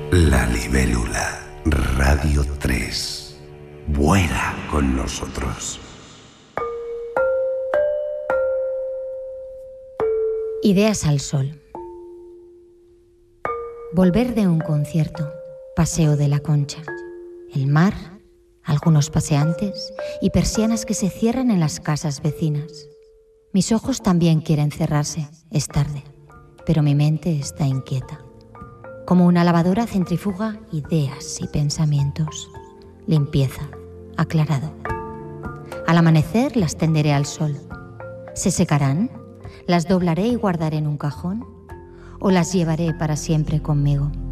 La libélula, Radio 3. Vuela con nosotros. Ideas al sol. Volver de un concierto, paseo de la Concha, el mar, algunos paseantes y persianas que se cierran en las casas vecinas. Mis ojos también quieren cerrarse, es tarde, pero mi mente está inquieta. Como una lavadora centrifuga ideas y pensamientos. Limpieza, aclarado. Al amanecer las tenderé al sol. ¿Se secarán? ¿Las doblaré y guardaré en un cajón? ¿O las llevaré para siempre conmigo?